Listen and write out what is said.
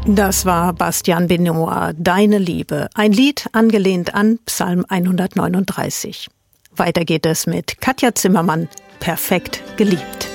Das war Bastian Benoit, Deine Liebe, ein Lied angelehnt an Psalm 139. Weiter geht es mit Katja Zimmermann, Perfekt geliebt.